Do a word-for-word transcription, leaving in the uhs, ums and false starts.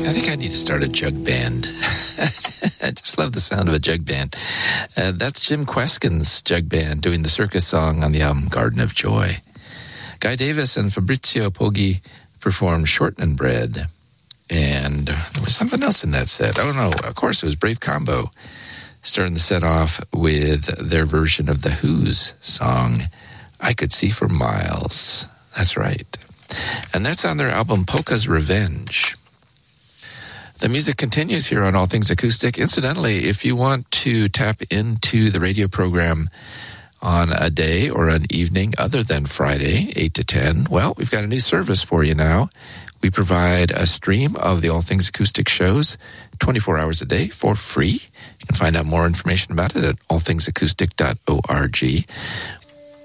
I think I need to start a jug band. I just love the sound of a jug band. Uh, that's Jim Kweskin's jug band doing the circus song on the album Garden of Joy. Guy Davis and Fabrizio Poggi performed Shortening Bread. And there was something else in that set. Oh, no, of course, it was Brave Combo, starting the set off with their version of The Who's song, I Could See for Miles. That's right. And that's on their album Polka's Revenge. The music continues here on All Things Acoustic. Incidentally, if you want to tap into the radio program on a day or an evening other than Friday, eight to ten, well, we've got a new service for you now. We provide a stream of the All Things Acoustic shows twenty-four hours a day for free. You can find out more information about it at all things acoustic dot org.